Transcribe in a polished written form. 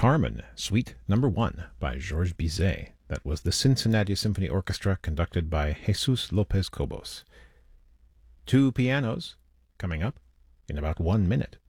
Carmen, Suite Number 1 by Georges Bizet. That was the Cincinnati Symphony Orchestra conducted by Jesus Lopez Cobos. Two pianos coming up in about 1 minute.